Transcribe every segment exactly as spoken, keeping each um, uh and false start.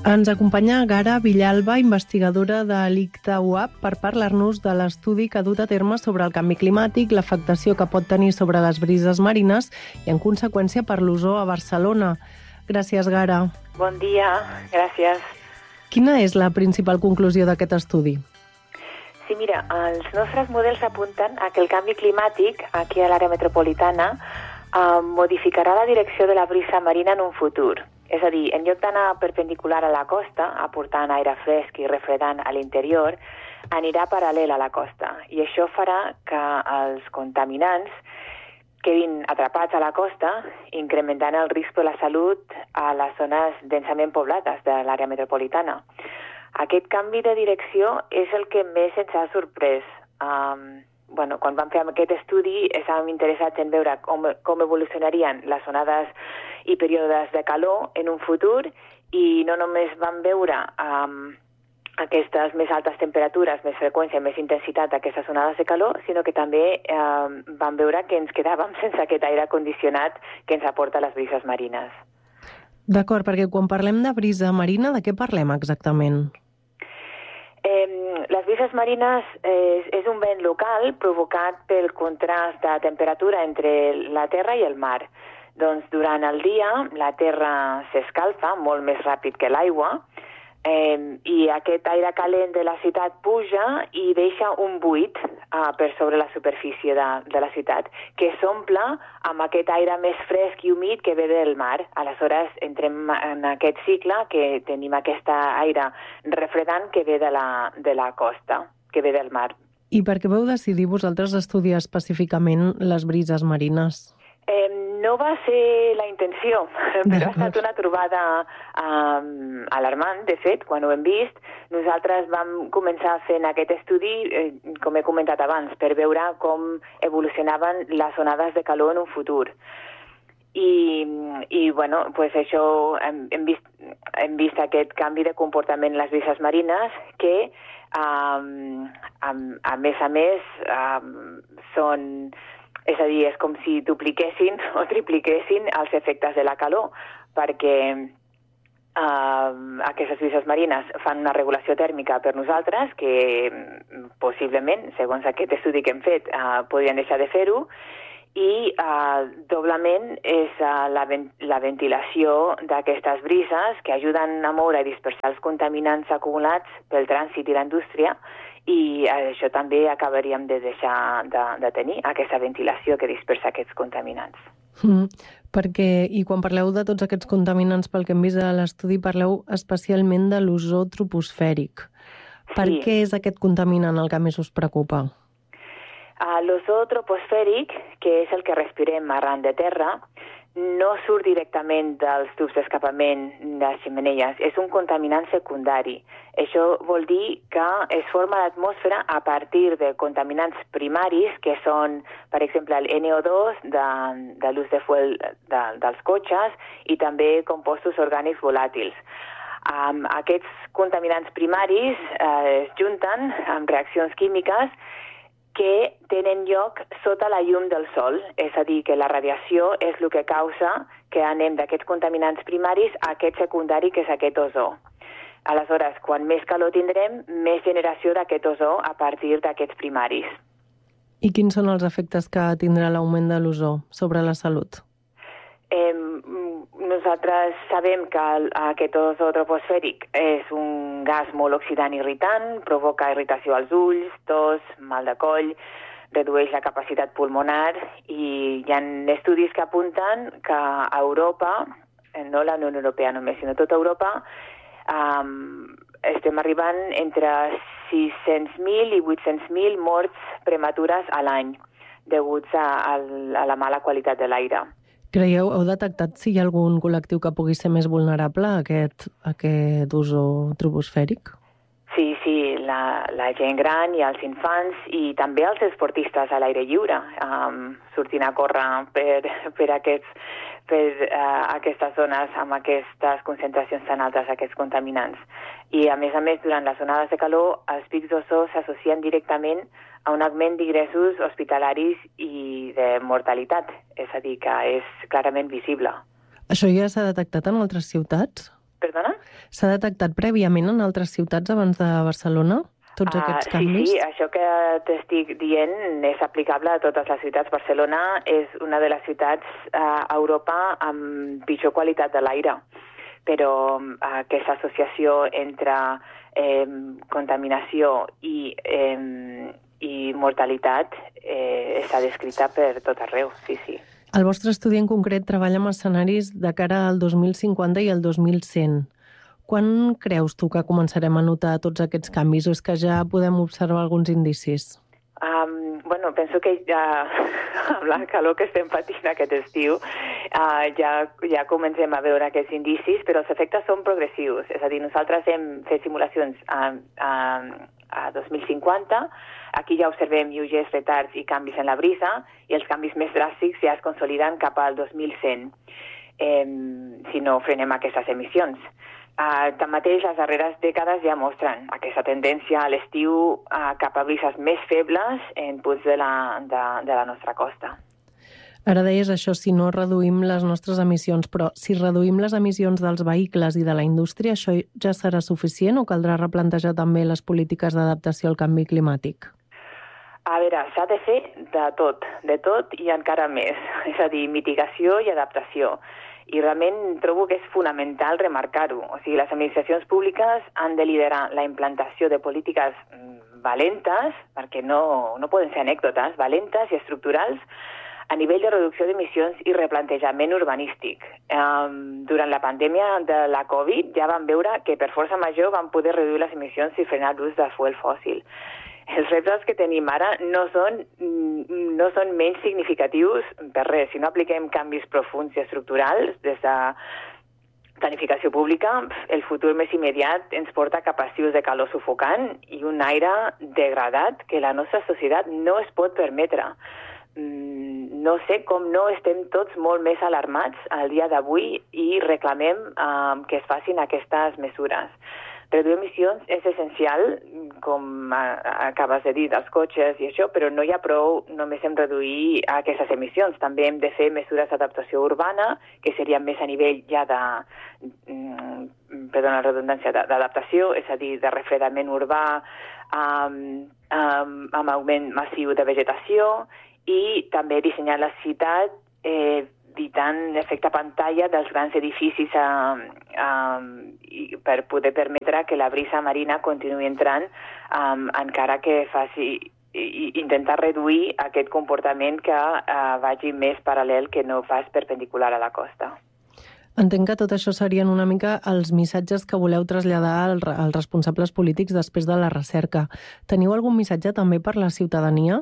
Ens acompanya Gara Villalba, investigadora de l'I C T A U A P, per parlar-nos de l'estudi que ha dut a terme sobre el canvi climàtic, l'afectació que pot tenir sobre les brises marines i, en conseqüència, per l'ozó a Barcelona. Gràcies, Gara. Bon dia, gràcies. Quina és la principal conclusió d'aquest estudi? Sí, mira, els nostres models apunten a que el canvi climàtic aquí a l'àrea metropolitana eh, modificarà la direcció de la brisa marina en un futur. És a dir, en lloc d'anar perpendicular a la costa, aportant aire fresc i refredant a l'interior, anirà paral·lel a la costa. I això farà que els contaminants quedin atrapats a la costa, incrementant el risc per la salut a les zones densament poblades de l'àrea metropolitana. Aquest canvi de direcció és el que més ens ha sorprès. Um, bueno, quan vam fer aquest estudi estàvem interessats en veure com, com evolucionarien les onades i períodes de calor en un futur, i no només vam veure um, aquestes més altes temperatures, més freqüència, més intensitat d'aquestes onades de calor, sinó que també um, vam veure que ens quedàvem sense aquest aire condicionat que ens aporta les brises marines. D'acord, perquè quan parlem de brisa marina, de què parlem exactament? Eh, les brises marines eh, és un vent local provocat pel contrast de temperatura entre la terra i el mar. Doncs durant el dia la terra s'escalfa molt més ràpid que l'aigua, eh, i aquest aire calent de la ciutat puja i deixa un buit eh, per sobre la superfície de, de la ciutat, que s'omple amb aquest aire més fresc i humit que ve del mar. Aleshores entrem en aquest cicle que tenim aquest aire refredant que ve de la, de la costa, que ve del mar. I per què vau decidir vosaltres estudiar específicament les brises marines? Eh, no va ser la intenció, però ha estat una trobada um, alarmant, de fet, quan ho hem vist. Nosaltres vam començar fent aquest estudi, eh, com he comentat abans, per veure com evolucionaven les onades de calor en un futur. I, i bueno, pues això, hem, hem, vist, hem vist aquest canvi de comportament en les brises marines que, um, a, a més a més, um, són... És a dir, és com si dupliquessin o tripliquessin els efectes de la calor, perquè uh, aquestes brises marines fan una regulació tèrmica per nosaltres que possiblement, segons aquest estudi que hem fet, uh, podrien deixar de fer-ho, i uh, doblement és uh, la, ven la ventilació d'aquestes brises que ajuden a moure i dispersar els contaminants acumulats pel trànsit i la indústria, i això també acabaríem de deixar de, de tenir, aquesta ventilació que dispersa aquests contaminants. Mm, perquè, i quan parleu de tots aquests contaminants, pel que hem vist a l'estudi, parleu especialment de l'ozó troposfèric. Per sí. Què és aquest contaminant el que més us preocupa? Uh, L'ozó troposfèric, que és el que respirem arran de terra, no surt directament dels tubs d'escapament de les xemeneies, és un contaminant secundari. Això vol dir que es forma a l'atmosfera a partir de contaminants primaris, que són, per exemple, el ene o dos de, de l'ús de fuel de, dels cotxes, i també compostos orgànics volàtils. Um, aquests contaminants primaris eh, es junten amb reaccions químiques que tenen lloc sota la llum del sol, és a dir, que la radiació és el que causa que anem d'aquests contaminants primaris a aquest secundari, que és aquest ozó. Aleshores, quan més calor tindrem, més generació d'aquest ozó a partir d'aquests primaris. I quins són els efectes que tindrà l'augment de l'ozó sobre la salut? Eh, nosaltres sabem que aquest ozó troposfèric és un gas molt oxidant irritant, provoca irritació als ulls, tos, mal de coll, redueix la capacitat pulmonar, i hi ha estudis que apunten que a Europa, no la Unió Europea només, sinó tota Europa, um, estem arribant entre sis-cents mil i vuit-cents mil morts prematures a l'any deguts a, a la mala qualitat de l'aire. Creieu, heu detectat si hi ha algun col·lectiu que pugui ser més vulnerable a aquest, a aquest ozó troposfèric? Sí, sí, la, la gent gran i els infants, i també els esportistes a l'aire lliure, um, sortint a córrer per, per, aquests, per uh, aquestes zones amb aquestes concentracions tan altes d'aquests contaminants. I a més a més, durant les onades de calor, els pics d'ozó s'associen directament a un augment d'ingressos hospitalaris i de mortalitat, és a dir, que és clarament visible. Això ja s'ha detectat en altres ciutats? Perdona? S'ha detectat prèviament en altres ciutats abans de Barcelona, tots aquests canvis? Sí, sí, això que t'estic dient és aplicable a totes les ciutats. Barcelona és una de les ciutats a Europa amb pitjor qualitat de l'aire, però aquesta associació entre eh, contaminació i, eh, i mortalitat eh, està descrita per tot arreu, sí, sí. El vostre estudi en concret treballa amb escenaris de cara al dos mil cinquanta i al dos mil cent. Quan creus tu que començarem a notar tots aquests canvis o és que ja podem observar alguns indicis? Um, bueno, penso que ja, amb la calor que estem patint aquest estiu, uh, ja, ja comencem a veure aquests indicis, però els efectes són progressius. És a dir, nosaltres hem fet simulacions a, a, a dos mil cinquanta, aquí ja observem lleugers retards i canvis en la brisa, i els canvis més dràstics ja es consoliden cap al dos mil cent, eh, si no frenem aquestes emissions. Uh, tanmateix, les darreres dècades ja mostren aquesta tendència a l'estiu uh, cap a brises més febles en punts de la, de, de la nostra costa. Ara deies això, si no reduïm les nostres emissions, però si reduïm les emissions dels vehicles i de la indústria, això ja serà suficient o caldrà replantejar també les polítiques d'adaptació al canvi climàtic? A veure, s'ha de fer de tot, de tot i encara més, és a dir, mitigació i adaptació. I realment trobo que és fonamental remarcar-ho. O sigui, les administracions públiques han de liderar la implantació de polítiques valentes, perquè no, no poden ser anècdotes, valentes i estructurals, a nivell de reducció d'emissions i replantejament urbanístic. Um, durant la pandèmia de la Covid ja vam veure que per força major vam poder reduir les emissions i frenar l'ús de fuel fòssil. Els reptes que tenim ara no són, no són menys significatius per res. Si no apliquem canvis profunds i estructurals des de planificació pública, el futur més immediat ens porta cap a estius de calor sufocant i un aire degradat que la nostra societat no es pot permetre. No sé com no estem tots molt més alarmats al dia d'avui i reclamem eh, que es facin aquestes mesures. Reduir emissions és essencial, com acabes de dir, dels cotxes i això, però no hi ha prou només en reduir aquestes emissions. També hem de fer mesures d'adaptació urbana, que serien més a nivell ja de, perdona la redundància, d'adaptació, és a dir, de refredament urbà amb, amb, amb augment massiu de vegetació, i també dissenyar la ciutat eh, evitant l'efecte pantalla dels grans edificis eh, eh, per poder permetre que la brisa marina continuï entrant, eh, encara que faci i intentar reduir aquest comportament que eh, vagi més paral·lel que no pas perpendicular a la costa. Entenc que tot això serien una mica els missatges que voleu traslladar als responsables polítics després de la recerca. Teniu algun missatge també per la ciutadania?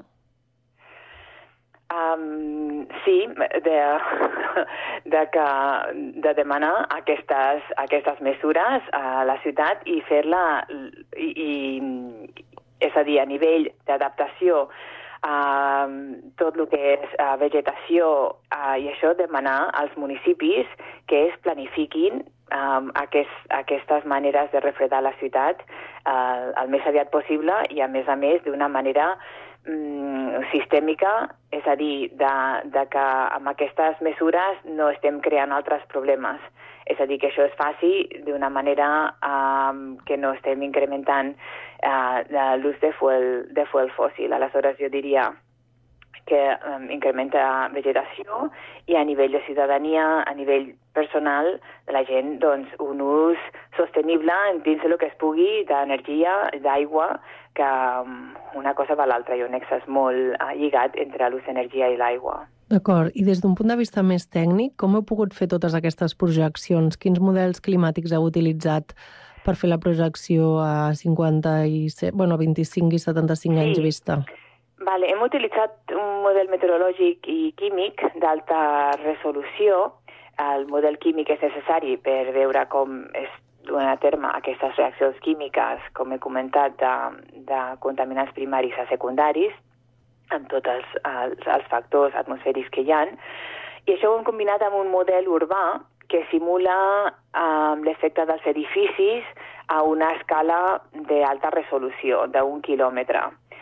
Um, sí, de, de, que, de demanar aquestes, aquestes mesures a la ciutat i fer-la, i, i, és a dir, a nivell d'adaptació a tot el que és a vegetació a, i això demanar als municipis que es planifiquin um, aquest, aquestes maneres de refredar la ciutat uh, el més aviat possible i, a més a més, d'una manera sistèmica, és a dir, de, de que amb aquestes mesures no estem creant altres problemes. És a dir, que això es faci d'una manera um, que no estem incrementant uh, l'ús de fuel, de fuel fòssil. Aleshores, jo diria que um, incrementa vegetació i a nivell de ciutadania, a nivell personal de la gent, doncs, un ús sostenible dins del que es pugui d'energia, d'aigua, que um, una cosa va a l'altra. Hi ha un excés molt uh, lligat entre l'ús d'energia i l'aigua. D'acord. I des d'un punt de vista més tècnic, com heu pogut fer totes aquestes projeccions? Quins models climàtics heu utilitzat per fer la projecció a cinquanta i set, bueno, vint-i-cinc i setanta-cinc sí. anys vista? Vale, hem utilitzat un model meteorològic i químic d'alta resolució. El model químic és necessari per veure com es duen a terme aquestes reaccions químiques, com he comentat, de, de contaminants primaris a secundaris, amb tots els, els, els factors atmosfèrics que hi ha. I això ho hem combinat amb un model urbà que simula um, l'efecte dels edificis a una escala d'alta resolució, d'un quilòmetre.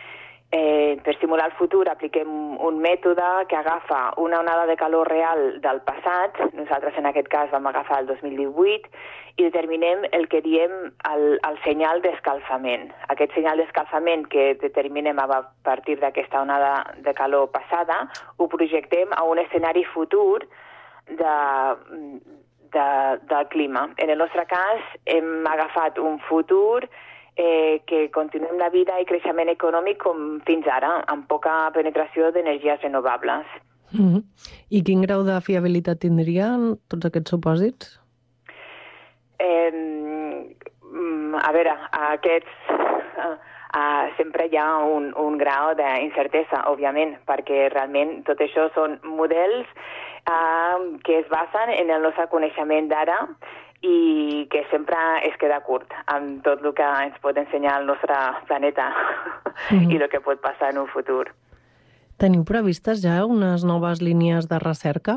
Eh, per simular el futur apliquem un mètode que agafa una onada de calor real del passat, nosaltres en aquest cas vam agafar el dos mil divuit, i determinem el que diem el, el senyal d'escalfament. Aquest senyal d'escalfament que determinem a partir d'aquesta onada de calor passada, ho projectem a un escenari futur de, de, del clima. En el nostre cas hem agafat un futur Eh, que continuem la vida i creixement econòmic com fins ara, amb poca penetració d'energies renovables. Mm-hmm. I quin grau de fiabilitat tindrien tots aquests supòsits? Eh, a veure, aquests... Uh, uh, sempre hi ha un, un grau d'incertesa, òbviament, perquè realment tot això són models uh, que es basen en el nostre coneixement d'ara i que sempre es queda curt amb tot el que ens pot ensenyar el nostre planeta mm-hmm. i el que pot passar en un futur. Teniu previstes ja unes noves línies de recerca?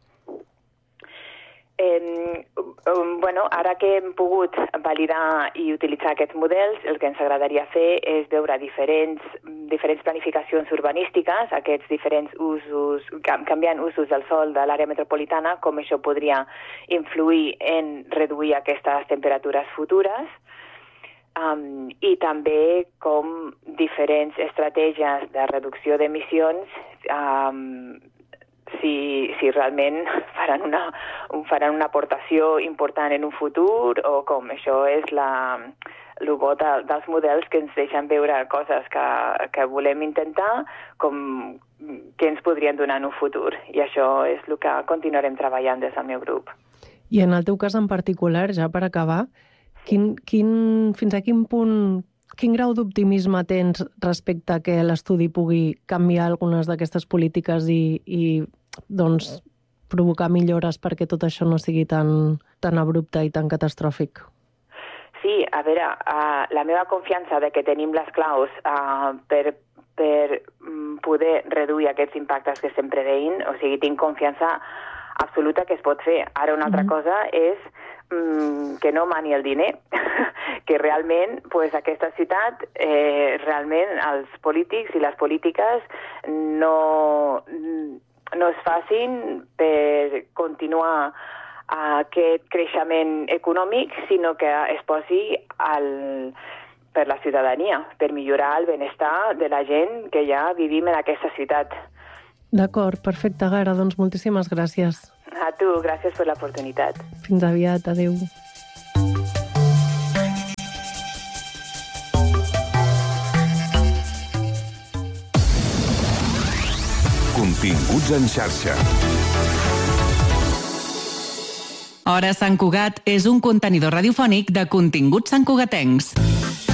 Eh, bueno, ara que hem pogut validar i utilitzar aquests models, el que ens agradaria fer és veure diferents, diferents planificacions urbanístiques, aquests diferents usos, canviant usos del sòl de l'àrea metropolitana, com això podria influir en reduir aquestes temperatures futures, um, i també com diferents estratègies de reducció d'emissions um, Si, si realment faran una, faran una aportació important en un futur o com. Això és la, el bo de, dels models que ens deixen veure coses que, que volem intentar com que ens podrien donar en un futur. I això és el que continuarem treballant des del meu grup. I en el teu cas en particular, ja per acabar, quin, quin, fins a quin punt, quin grau d'optimisme tens respecte a que l'estudi pugui canviar algunes d'aquestes polítiques i, i doncs, provocar millores perquè tot això no sigui tan, tan abrupte i tan catastròfic? Sí, a veure, uh, la meva confiança de que tenim les claus uh, per, per poder reduir aquests impactes que estem preveient, o sigui, tinc confiança absoluta que es pot fer. Ara una altra mm-hmm. cosa és mm, que no mani el diner, que realment pues, aquesta ciutat, eh, realment els polítics i les polítiques no... no es facin per continuar aquest creixement econòmic, sinó que es posi al, per la ciutadania, per millorar el benestar de la gent que ja vivim en aquesta ciutat. D'acord, perfecte, Gara. Doncs moltíssimes gràcies. A tu, gràcies per l'oportunitat. Fins aviat, adéu. Continguts en xarxa. Hora Sant Cugat és un contenidor radiofònic de continguts santcugatencs.